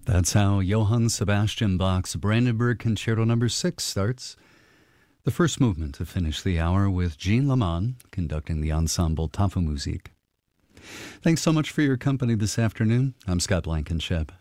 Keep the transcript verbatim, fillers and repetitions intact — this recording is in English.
That's how Johann Sebastian Bach's Brandenburg Concerto number six starts. The first movement to finish the hour with Jean Laman conducting the ensemble Tafelmusik. Thanks so much for your company this afternoon. I'm Scott Blankenship.